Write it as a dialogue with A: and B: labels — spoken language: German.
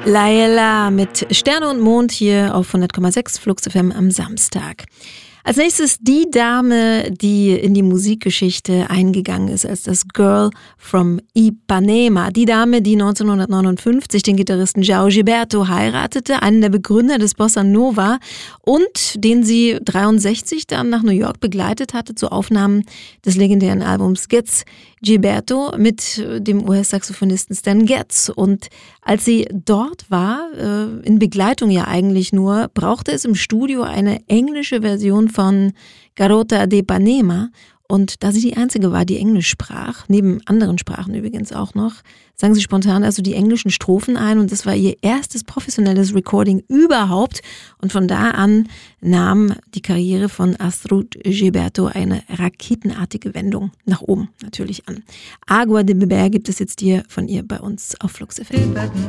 A: Laela mit Sterne und Mond hier auf 100,6 Flux FM am Samstag. Als nächstes die Dame, die in die Musikgeschichte eingegangen ist als das Girl from Ipanema. Die Dame, die 1959 den Gitarristen João Gilberto heiratete, einen der Begründer des Bossa Nova und den sie 63 dann nach New York begleitet hatte zu Aufnahmen des legendären Albums Gets Gilberto mit dem US-Saxophonisten Stan Getz. Und als sie dort war, in Begleitung ja eigentlich nur, brauchte es im Studio eine englische Version von Garota de Ipanema. Und da sie die einzige war, die Englisch sprach, neben anderen Sprachen übrigens auch noch, sang sie spontan also die englischen Strophen ein und das war ihr erstes professionelles Recording überhaupt. Und von da an nahm die Karriere von Astrud Gilberto eine raketenartige Wendung nach oben natürlich an. Agua de Beber gibt es jetzt hier von ihr bei uns auf Flux FM.